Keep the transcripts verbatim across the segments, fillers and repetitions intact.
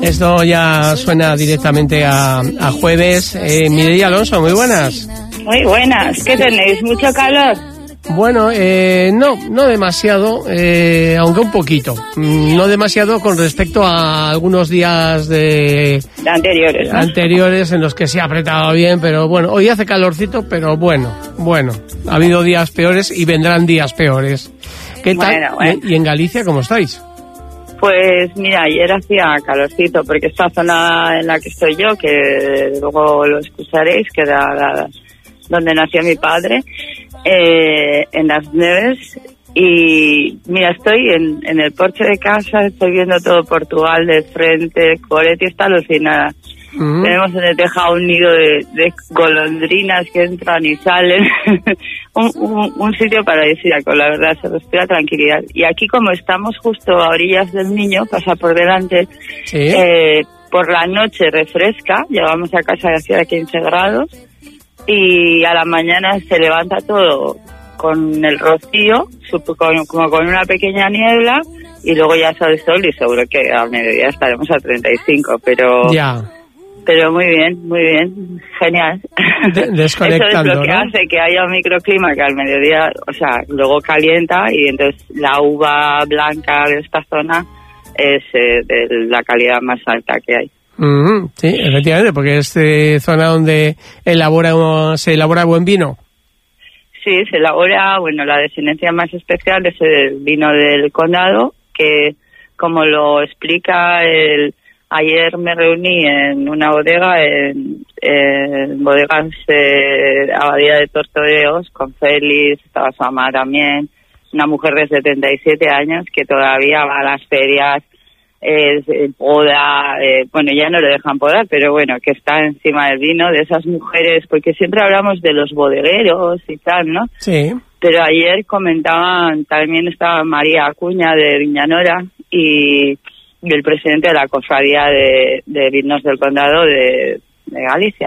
Esto ya suena directamente a, a jueves. Eh, Mireia Alonso, muy buenas. Muy buenas. ¿Qué tenéis? ¿Mucho calor? Bueno, eh, no, no demasiado, eh, aunque un poquito. No demasiado con respecto a algunos días de, de anteriores, ¿no? anteriores en los que se ha apretado bien, pero bueno, hoy hace calorcito, pero bueno, bueno, ha habido días peores y vendrán días peores. ¿Qué tal? Bueno, bueno. ¿Y, y en Galicia cómo estáis? Pues mira, ayer hacía calorcito, porque esta zona en la que estoy yo, que luego lo escucharéis, que era la, donde nació mi padre, eh, en las Neves, y mira, estoy en, en el porche de casa, estoy viendo todo Portugal de frente, Coretti está alucinada. Uh-huh. Tenemos en el tejado un nido de, de golondrinas que entran y salen. un, un, un sitio paradisíaco, la verdad, se respira tranquilidad. Y aquí, como estamos justo a orillas del Niño, pasa por delante, ¿sí? eh, por la noche refresca, llegamos a casa y hacía quince grados, y a la mañana se levanta todo con el rocío, con, como con una pequeña niebla, y luego ya sale el sol y seguro que a mediodía estaremos a treinta y cinco, pero... Ya. Pero muy bien, muy bien, genial. De- desconectando, Eso es lo que ¿no? hace que haya un microclima que al mediodía, o sea, luego calienta, y entonces la uva blanca de esta zona es eh, de la calidad más alta que hay. Mm, sí, efectivamente, porque es eh, zona donde elabora se elabora buen vino. Sí, se elabora, bueno, la descendencia más especial es el vino del condado, que como lo explica el... Ayer me reuní en una bodega, en, en bodegas de Abadía de Tortoreos, con Félix, estaba su mamá también, una mujer de setenta y siete años que todavía va a las ferias, eh, poda, eh, bueno, ya no le dejan podar, pero bueno, que está encima del vino, de esas mujeres, porque siempre hablamos de los bodegueros y tal, ¿no? Sí. Pero ayer comentaban, también estaba María Acuña de Viñanora y... y el presidente de la cofradía de, de vinos del condado de, de Galicia.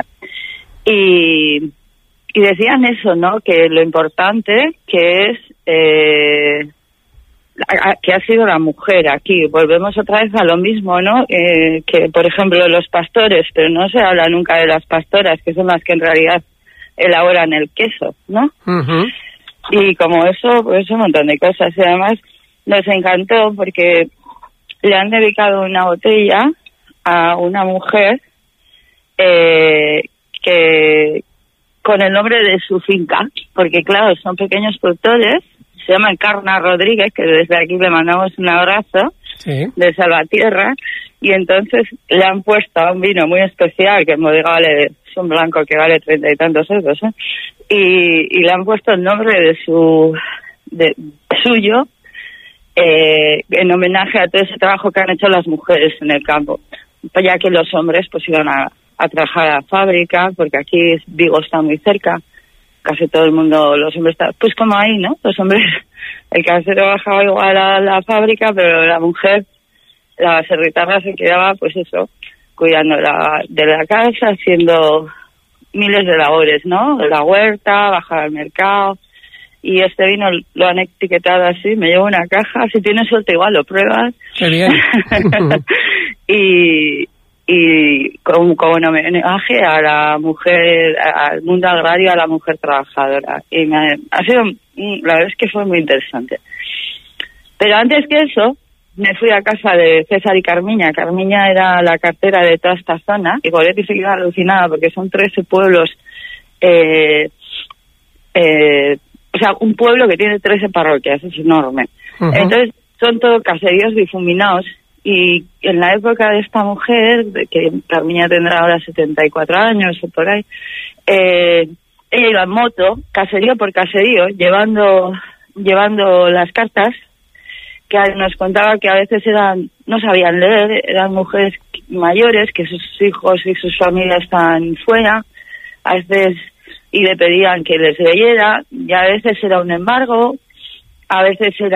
Y, y decían eso, ¿no? Que lo importante que es, eh, que ha sido la mujer aquí. Volvemos otra vez a lo mismo, ¿no? Eh, que, por ejemplo, los pastores, pero no se habla nunca de las pastoras, que son las que en realidad elaboran el queso, ¿no? Uh-huh. Y como eso, pues un montón de cosas. Y además nos encantó porque... le han dedicado una botella a una mujer eh, que con el nombre de su finca, porque claro, son pequeños productores, se llama Encarna Rodríguez, que desde aquí le mandamos un abrazo, sí, de Salvatierra, y entonces le han puesto a un vino muy especial, que en bodega vale, es un blanco que vale treinta y tantos euros, ¿eh? y, y le han puesto el nombre de su de suyo, Eh, en homenaje a todo ese trabajo que han hecho las mujeres en el campo, ya que los hombres pues iban a, a trabajar a la fábrica, porque aquí Vigo está muy cerca, casi todo el mundo, los hombres, está, pues como ahí, ¿no? Los hombres, el casero bajaba igual a la fábrica, pero la mujer, la serritarra se quedaba, pues eso, cuidando la, de la casa, haciendo miles de labores, ¿no? La huerta, bajar al mercado. Y este vino lo han etiquetado así, me llevo una caja, si tienes suerte igual lo pruebas. Qué bien. y y como, como un homenaje a la mujer, al mundo agrario, a la mujer trabajadora. Y me ha, ha sido, la verdad es que fue muy interesante. Pero antes que eso, me fui a casa de César y Carmiña. Carmiña era la cartera de toda esta zona, y Goretti se quedó alucinada porque son trece pueblos, eh, eh, o sea, un pueblo que tiene trece parroquias, es enorme. Uh-huh. Entonces, son todos caseríos difuminados, y en la época de esta mujer, de que Carmiña tendrá ahora setenta y cuatro años o por ahí, eh, ella iba en moto, caserío por caserío, llevando llevando las cartas, que nos contaba que a veces eran no sabían leer, eran mujeres mayores, que sus hijos y sus familias estaban fuera, a veces... y le pedían que les leyera, y a veces era un embargo, a veces era